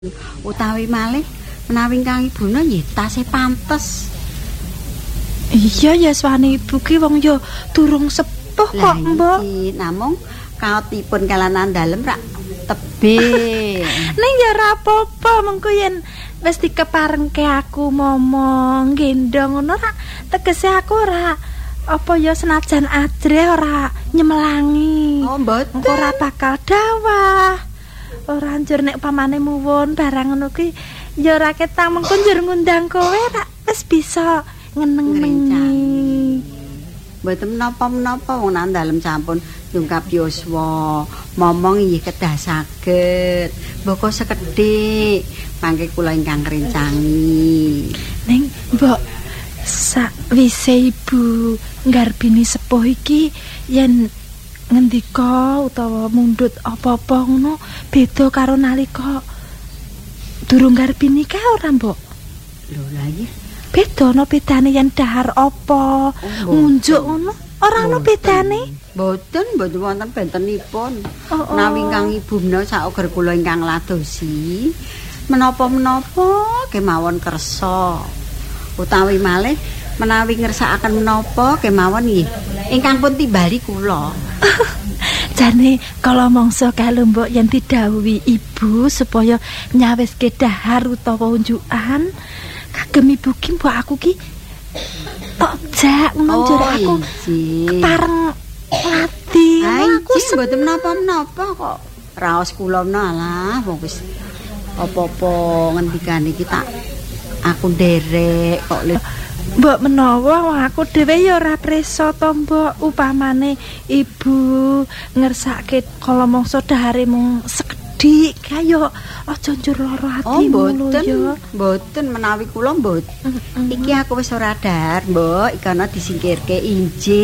Utawi malih menawi Kang Ibuna nggih tasih pantes. Iya ya swane ibu ki wong ya durung sepuh kok, Mbok. Namung kaotipun kalanan dalem rak tebih. Ning ya ora apa-apa mengko yen wis dikeparengke aku momong gendong ngono ra tegese aku ora apa ya senajan ajre ora nyemelangi. Oh, mboten. Engko ora bakal dawah. Ora njur nek pamane muwun barang ngono kuwi ya ora ketang mengko njur ngundang kowe ra wis bisa ngeneng-ngengi. Mboten menapa-menapa wong nang dalem sampun nyungkap yuswa. Momong inggih kedah saged. Mboko sekedhik mangke kula ingkang krencangi. Ning Mbok sakwise ibu nggarbini sepuh iki yen ngendika utawa mundhut apa-apa ngono beda karo nalika durung nggarbini kae ora, Mbok? Lho lha iki Beda ana bedane yen dahar apa ngunjuk ngono ora ana bedane. Mboten wonten bentenipun. Oh. Menawi Kang Ibu menawa sauger kula ingkang ladosi menapa-menapa kemawon kersa. Utawi malih menawi ngersakaken menapa kemawon nggih ingkang pun timbali kula. Jane kala mangsa kalau Mbok yen didhawuhi ibu supaya nyawiske dahar utawa unjukan kagem ibu ki mbok aku ki tok jak ngono njur aku kepareng lati aku mboten menapa-menapa kok. Raos kula menalah wong wis apa-apa ngendikane iki tak aku nderek kok. Mbok menawa wong aku dhewe ya ora presa to, Mbok. Upamane ibu ngersake kala mangsa dahare mung sekedhik kaya aja njur lara atimu lho ya. Mboten menawi kula mboten. Iki aku wis ora dahar, Mbok. Iki ana disingkirke injil.